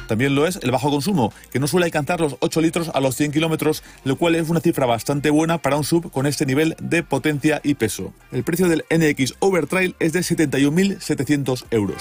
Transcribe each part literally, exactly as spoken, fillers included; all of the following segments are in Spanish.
También lo es el bajo consumo, que no suele alcanzar los ocho litros a los cien kilómetros, lo cual es una cifra bastante buena para un sub con este nivel de potencia y peso. El precio del N X Overtrail es de setenta y un mil setecientos euros.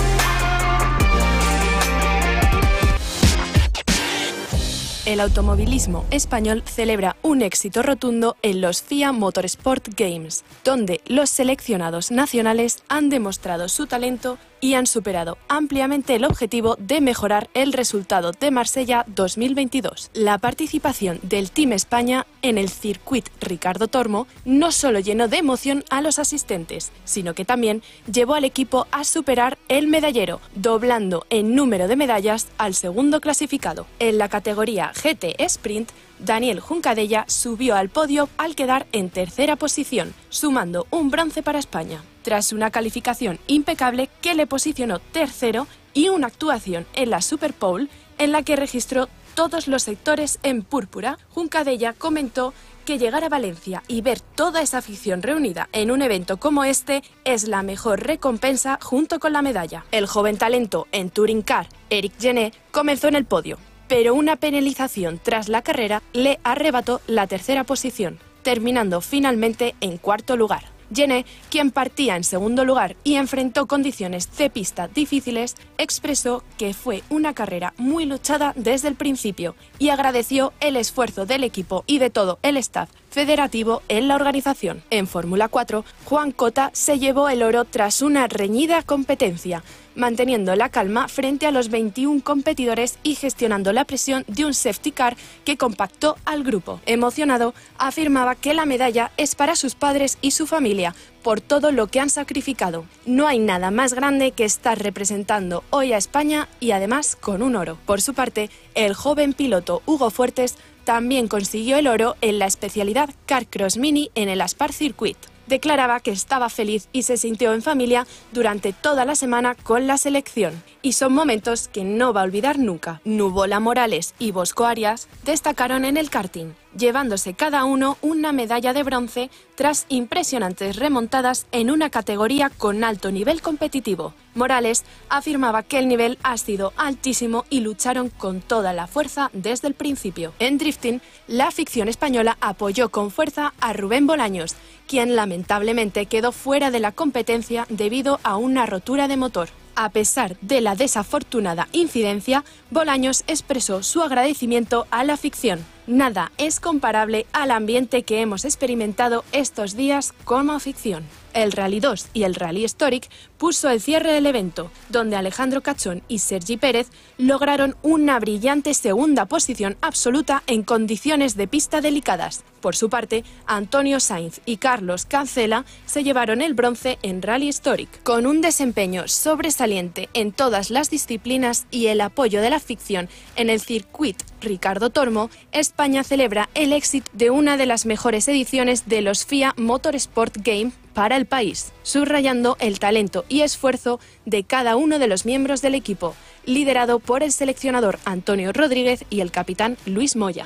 El automovilismo español celebra un éxito rotundo en los F I A Motorsport Games, donde los seleccionados nacionales han demostrado su talento y han superado ampliamente el objetivo de mejorar el resultado de Marsella dos mil veintidós. La participación del Team España en el Circuit Ricardo Tormo no solo llenó de emoción a los asistentes, sino que también llevó al equipo a superar el medallero, doblando en número de medallas al segundo clasificado. En la categoría G T Sprint, Daniel Juncadella subió al podio al quedar en tercera posición, sumando un bronce para España. Tras una calificación impecable que le posicionó tercero y una actuación en la Super Pole en la que registró todos los sectores en púrpura, Juncadella comentó que llegar a Valencia y ver toda esa afición reunida en un evento como este es la mejor recompensa junto con la medalla. El joven talento en Touring Car, Eric Gené, comenzó en el podio, pero una penalización tras la carrera le arrebató la tercera posición, terminando finalmente en cuarto lugar. Gené, quien partía en segundo lugar y enfrentó condiciones de pista difíciles, expresó que fue una carrera muy luchada desde el principio y agradeció el esfuerzo del equipo y de todo el staff federativo en la organización. En Fórmula cuatro, Juan Cota se llevó el oro tras una reñida competencia, manteniendo la calma frente a los veintiún competidores y gestionando la presión de un safety car que compactó al grupo. Emocionado, afirmaba que la medalla es para sus padres y su familia, por todo lo que han sacrificado. No hay nada más grande que estar representando hoy a España y además con un oro. Por su parte, el joven piloto Hugo Fuertes también consiguió el oro en la especialidad Carcross Mini en el Aspar Circuit. Declaraba que estaba feliz y se sintió en familia durante toda la semana con la selección. Y son momentos que no va a olvidar nunca. Nubola Morales y Bosco Arias destacaron en el karting, llevándose cada uno una medalla de bronce tras impresionantes remontadas en una categoría con alto nivel competitivo. Morales afirmaba que el nivel ha sido altísimo y lucharon con toda la fuerza desde el principio. En drifting, la afición española apoyó con fuerza a Rubén Bolaños, quien lamentablemente quedó fuera de la competencia debido a una rotura de motor. A pesar de la desafortunada incidencia, Bolaños expresó su agradecimiento a la afición. Nada es comparable al ambiente que hemos experimentado estos días como afición. El Rally dos y el Rally Historic puso el cierre del evento, donde Alejandro Cachón y Sergi Pérez lograron una brillante segunda posición absoluta en condiciones de pista delicadas. Por su parte, Antonio Sainz y Carlos Cancela se llevaron el bronce en Rally Historic. Con un desempeño sobresaliente en todas las disciplinas y el apoyo de la afición en el Circuit Ricardo Tormo, España celebra el éxito de una de las mejores ediciones de los F I A Motorsport Games para el país, subrayando el talento y esfuerzo de cada uno de los miembros del equipo, liderado por el seleccionador Antonio Rodríguez y el capitán Luis Moya.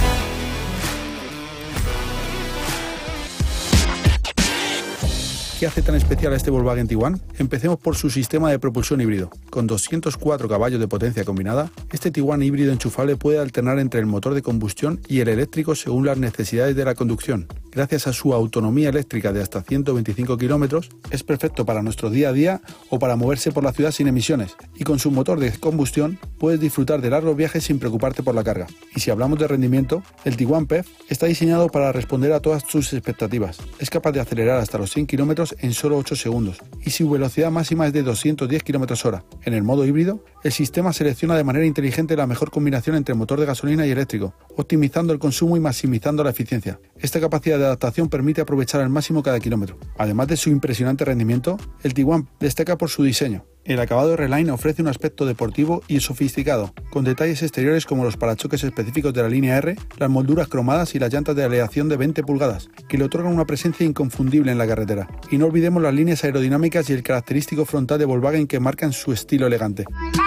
¿Qué hace tan especial a este Volkswagen Tiguan? Empecemos por su sistema de propulsión híbrido. Con doscientos cuatro caballos de potencia combinada, este Tiguan híbrido enchufable puede alternar entre el motor de combustión y el eléctrico según las necesidades de la conducción. Gracias a su autonomía eléctrica de hasta ciento veinticinco kilómetros, es perfecto para nuestro día a día o para moverse por la ciudad sin emisiones. Y con su motor de combustión, puedes disfrutar de largos viajes sin preocuparte por la carga. Y si hablamos de rendimiento, el Tiguan P E F está diseñado para responder a todas tus expectativas. Es capaz de acelerar hasta los cien kilómetros en solo ocho segundos y su velocidad máxima es de doscientos diez kilómetros hora. En el modo híbrido, el sistema selecciona de manera inteligente la mejor combinación entre motor de gasolina y eléctrico, optimizando el consumo y maximizando la eficiencia. Esta capacidad de adaptación permite aprovechar al máximo cada kilómetro. Además de su impresionante rendimiento, el Tiguan destaca por su diseño. El acabado R-Line ofrece un aspecto deportivo y sofisticado, con detalles exteriores como los parachoques específicos de la línea R, las molduras cromadas y las llantas de aleación de veinte pulgadas, que le otorgan una presencia inconfundible en la carretera. Y no olvidemos las líneas aerodinámicas y el característico frontal de Volkswagen que marcan su estilo elegante.